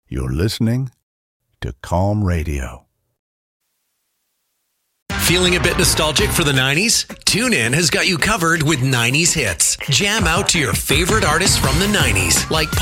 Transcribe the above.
You're listening to Calm Radio. Feeling a bit nostalgic for the 90s? TuneIn has got you covered with 90s hits. Jam out to your favorite artists from the 90s, like